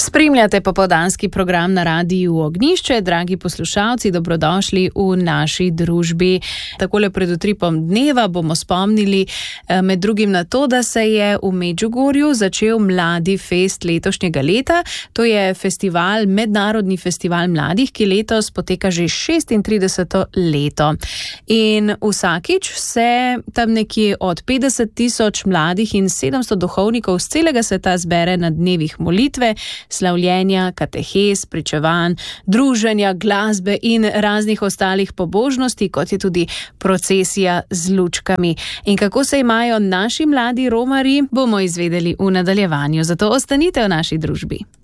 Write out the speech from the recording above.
Spremljate popoldanski program na Radiu Ognjišče. Dragi poslušalci, dobrodošli v naši družbi. Takole pred utripom dneva bomo spomnili med drugim na to, da se je v Medžugorju začel Mladi fest letošnjega leta. To je festival, mednarodni festival mladih, ki letos poteka že 36. leto. In vsakič se tam nekje od 50,000 mladih in 700 duhovnikov z celega sveta zbere na dnevih molitve, slavljenja, katehez, pričevanj, druženja, glasbe in raznih ostalih pobožnosti, kot je tudi procesija z lučkami. In kako se imajo naši mladi romarji, bomo izvedeli v nadaljevanju. Zato ostanite v naši družbi.